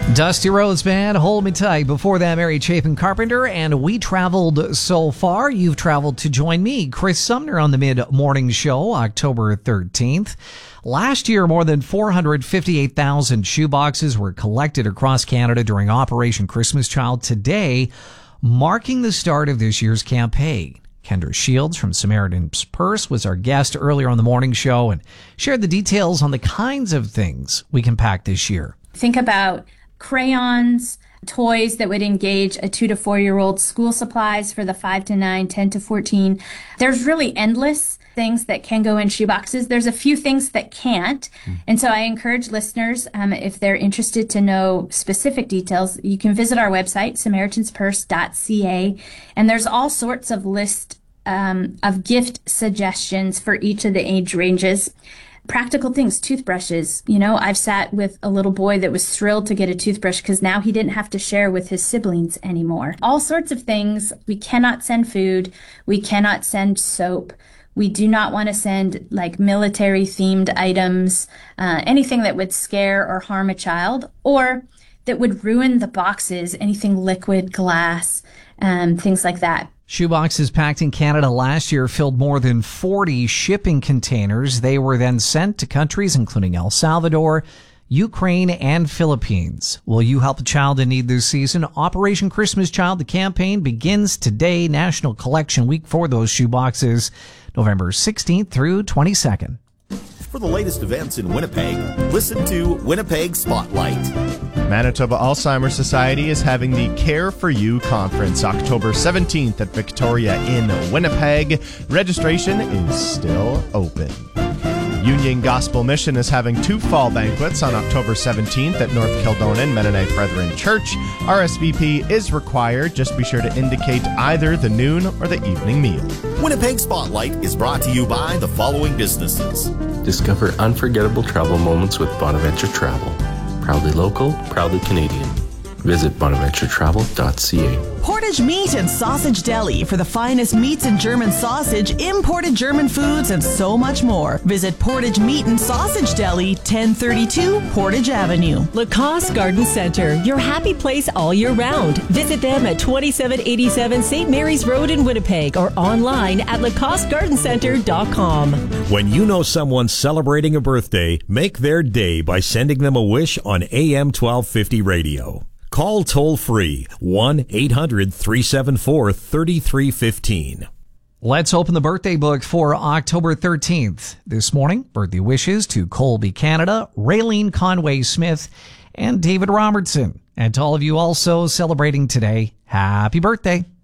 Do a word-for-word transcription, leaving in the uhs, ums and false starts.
Dusty Rhodes Band, Hold Me Tight. Before that, Mary Chapin Carpenter, and We Traveled So Far. You've traveled to join me, Chris Sumner, on the Mid-Morning Show, October thirteenth. Last year, more than four hundred fifty-eight thousand shoeboxes were collected across Canada during Operation Christmas Child. Today, marking the start of this year's campaign, Kendra Shields from Samaritan's Purse was our guest earlier on the morning show and shared the details on the kinds of things we can pack this year. Think about crayons, toys that would engage a two to four year old, school supplies for the five to nine, ten to fourteen. There's really endless things that can go in shoeboxes. There's a few things that can't. And so I encourage listeners, um, if they're interested to know specific details, you can visit our website, samaritans purse dot c a. And there's all sorts of list um, of gift suggestions for each of the age ranges. Practical things, toothbrushes. You know, I've sat with a little boy that was thrilled to get a toothbrush because now he didn't have to share with his siblings anymore. All sorts of things. We cannot send food. We cannot send soap. We do not want to send like military themed items, uh, anything that would scare or harm a child or that would ruin the boxes, anything liquid, glass, um, things like that. Shoeboxes packed in Canada last year filled more than forty shipping containers. They were then sent to countries including El Salvador, Ukraine, and Philippines. Will you help a child in need this season? Operation Christmas Child, the campaign begins today. National Collection Week for those shoeboxes, November sixteenth through twenty-second. For the latest events in Winnipeg, listen to Winnipeg Spotlight. Manitoba Alzheimer's Society is having the Care for You Conference October seventeenth at Victoria in Winnipeg. Registration is still open. Union Gospel Mission is having two fall banquets on October seventeenth at North Kildonan Mennonite Brethren Church. R S V P is required. Just be sure to indicate either the noon or the evening meal. Winnipeg Spotlight is brought to you by the following businesses. Discover unforgettable travel moments with Bonaventure Travel. Proudly local, proudly Canadian. Visit bonaventure travel dot c a. Portage Meat and Sausage Deli for the finest meats and German sausage, imported German foods, and so much more. Visit Portage Meat and Sausage Deli, ten thirty-two Portage Avenue. Lacoste Garden Center, your happy place all year round. Visit them at twenty-seven eighty-seven Saint Mary's Road in Winnipeg or online at lacoste garden center dot com. When you know someone's celebrating a birthday, make their day by sending them a wish on A M twelve fifty radio. Call toll-free one eight hundred three seven four three three one five. Let's open the birthday book for October thirteenth. This morning, birthday wishes to Colby Canada, Raylene Conway Smith, and David Robertson. And to all of you also celebrating today, happy birthday.